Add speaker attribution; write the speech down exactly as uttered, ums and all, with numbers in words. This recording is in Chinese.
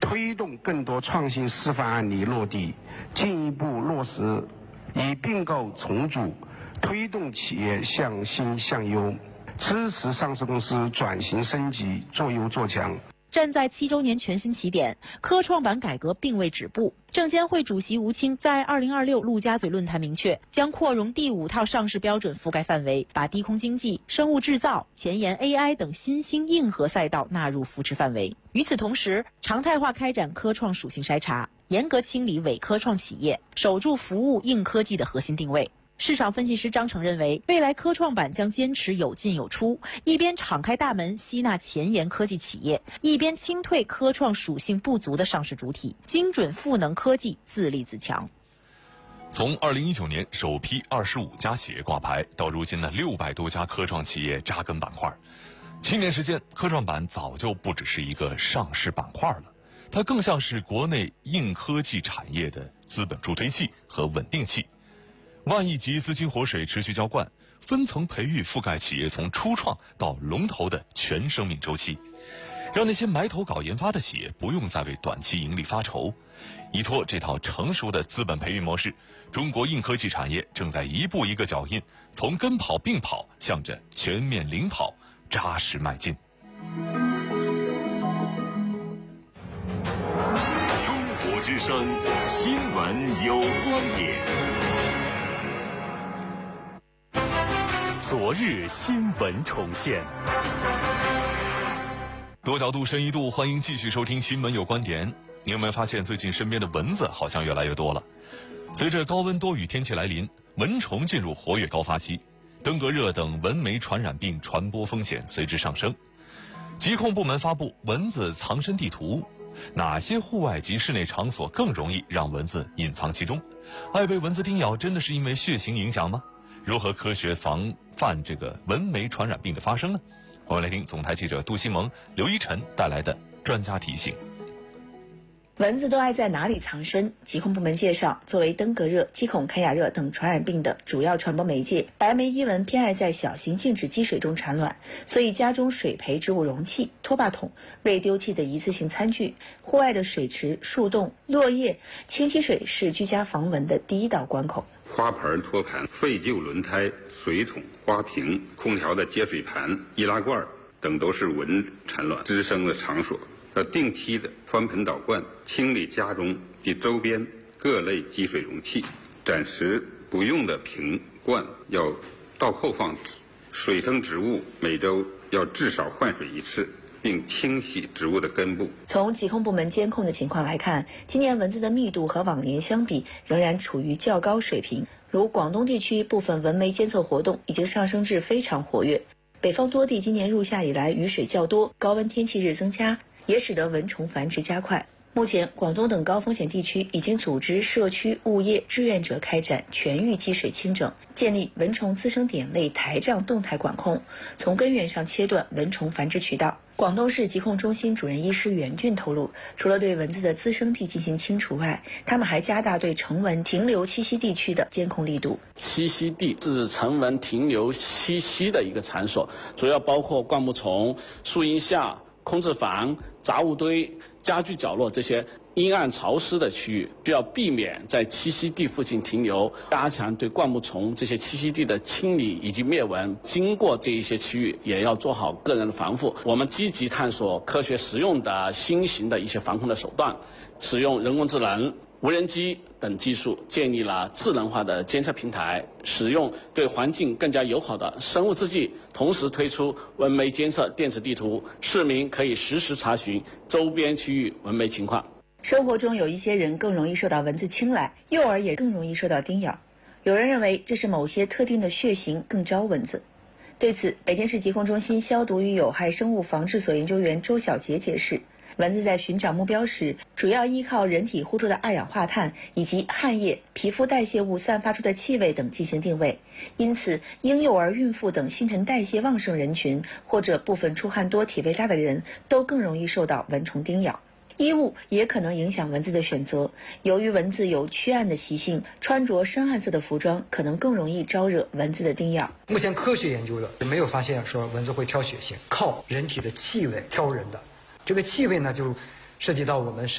Speaker 1: 推动更多创新示范案例落地，进一步落实以并购重组，推动企业向新向优，支持上市公司转型升级，做优做强。
Speaker 2: 站在七周年全新起点，科创板改革并未止步。证监会主席吴清在二零二六陆家嘴论坛明确，将扩容第五套上市标准覆盖范围，把低空经济、生物制造、前沿 A I 等新兴硬核赛道纳入扶持范围。与此同时，常态化开展科创属性筛查，严格清理伪科创企业，守住服务硬科技的核心定位。市场分析师张成认为，未来科创板将坚持有进有出，一边敞开大门吸纳前沿科技企业，一边清退科创属性不足的上市主体，精准赋能科技自立自强。
Speaker 3: 从二零一九年首批二十五家企业挂牌，到如今的六百多家科创企业扎根板块，七年时间，科创板早就不只是一个上市板块了，它更像是国内硬科技产业的资本助推器和稳定器。万亿级资金活水持续浇灌，分层培育覆盖企业从初创到龙头的全生命周期，让那些埋头搞研发的企业不用再为短期盈利发愁。依托这套成熟的资本培育模式，中国硬科技产业正在一步一个脚印，从跟跑并跑向着全面领跑扎实迈进。
Speaker 4: 中国之声新闻有观点。昨日新闻重现，
Speaker 3: 多角度深一度，欢迎继续收听新闻有观点。你有没有发现最近身边的蚊子好像越来越多了？随着高温多雨天气来临，蚊虫进入活跃高发期，登革热等蚊媒传染病传播风险随之上升。疾控部门发布蚊子藏身地图，哪些户外及室内场所更容易让蚊子隐藏其中？爱被蚊子叮咬真的是因为血型影响吗？如何科学防范这个蚊媒传染病的发生呢？我们来听总台记者杜西蒙、刘一晨带来的专家提醒。
Speaker 5: 蚊子都爱在哪里藏身？疾控部门介绍，作为登革热、鸡孔坎亚热等传染病的主要传播媒介，白眉伊蚊偏爱在小型静止积水中产卵，所以家中水培植物容器、拖把桶、未丢弃的一次性餐具、户外的水池、树洞、落叶、清洗水是居家防蚊的第一道关口。
Speaker 6: 花盆、托盘、废旧轮胎、水桶、花瓶、空调的接水盘、易拉罐等都是蚊产卵滋生的场所。要定期的翻盆倒罐，清理家中及周边各类积水容器，暂时不用的瓶罐要倒扣放置。水生植物每周要至少换水一次，并清洗植物的根部。
Speaker 5: 从疾控部门监控的情况来看，今年蚊子的密度和往年相比仍然处于较高水平，如广东地区部分蚊媒监测活动已经上升至非常活跃。北方多地今年入夏以来雨水较多，高温天气日增加，也使得蚊虫繁殖加快。目前，广东等高风险地区已经组织社区物业志愿者开展全域积水清整，建立蚊虫滋生点位台账动态管控，从根源上切断蚊虫繁殖渠道。广东市疾控中心主任医师袁俊透露，除了对蚊子的滋生地进行清除外，他们还加大对成蚊停留栖息地区的监控力度。
Speaker 7: 栖息地是成蚊停留栖息的一个场所，主要包括灌木丛、树荫下、空置房、杂物堆、家具角落这些阴暗潮湿的区域，需要避免在栖息地附近停留，加强对灌木丛这些栖息地的清理以及灭蚊。经过这一些区域，也要做好个人的防护。我们积极探索科学实用的新型的一些防控的手段，使用人工智能、无人机等技术，建立了智能化的监测平台，使用对环境更加友好的生物制剂，同时推出蚊媒监测电子地图，市民可以实时查询周边区域蚊媒情况。
Speaker 5: 生活中有一些人更容易受到蚊子青睐，幼儿也更容易受到叮咬。有人认为这是某些特定的血型更招蚊子。对此，北京市疾控中心消毒与有害生物防治所研究员周小杰解释，蚊子在寻找目标时，主要依靠人体呼出的二氧化碳以及汗液、皮肤代谢物散发出的气味等进行定位。因此，婴幼儿、孕妇等新陈代谢旺盛人群，或者部分出汗多、体味大的人，都更容易受到蚊虫叮咬。衣物也可能影响蚊子的选择，由于蚊子有驱暗的习性，穿着深暗色的服装可能更容易招惹蚊子的叮咬。
Speaker 8: 目前科学研究的没有发现说蚊子会挑血型，靠人体的气味挑人的。这个气味呢，就涉及到我们